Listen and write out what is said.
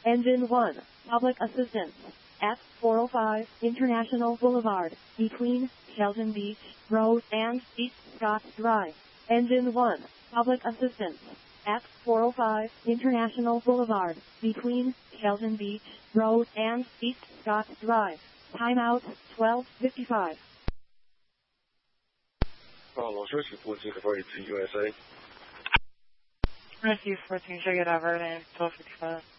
Engine 1, public assistance. At 405 International Boulevard, between Shelton Beach Road and East Scott Drive. Engine 1, public assistance. At 405 International Boulevard, between Shelton Beach Road and East Scott Drive. Timeout 12:55. Los Angeles 14 converted to USA. Rescue 14, should I get Alberta and 12:55.